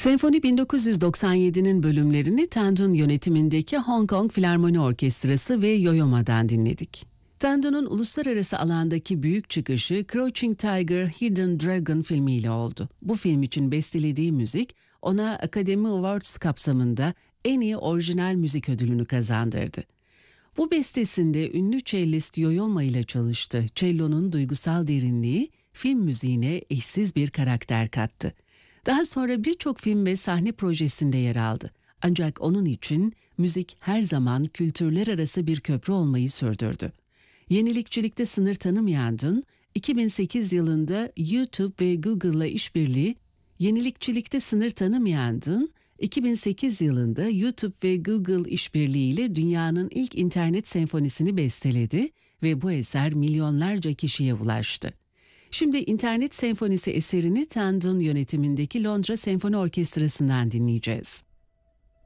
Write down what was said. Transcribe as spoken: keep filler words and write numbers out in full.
Senfoni bin dokuz yüz doksan yedi'nin bölümlerini Tandun yönetimindeki Hong Kong Filarmoni Orkestrası ve Yo-Yo Ma'dan dinledik. Tandun'un uluslararası alandaki büyük çıkışı Crouching Tiger, Hidden Dragon filmiyle oldu. Bu film için bestelediği müzik ona Academy Awards kapsamında en iyi orijinal müzik ödülünü kazandırdı. Bu bestesinde ünlü cellist Yo-Yo Ma ile çalıştı. Cello'nun duygusal derinliği film müziğine eşsiz bir karakter kattı. Daha sonra birçok film ve sahne projesinde yer aldı. Ancak onun için müzik her zaman kültürler arası bir köprü olmayı sürdürdü. Yenilikçilikte sınır tanımayan Dun, iki bin sekiz yılında YouTube ve Google'la işbirliği, yenilikçilikte sınır tanımayan Dun, iki bin sekiz yılında YouTube ve Google işbirliğiyle dünyanın ilk internet senfonisini besteledi ve bu eser milyonlarca kişiye ulaştı. Şimdi internet senfonisi eserini Tandun yönetimindeki Londra Senfoni Orkestrası'ndan dinleyeceğiz.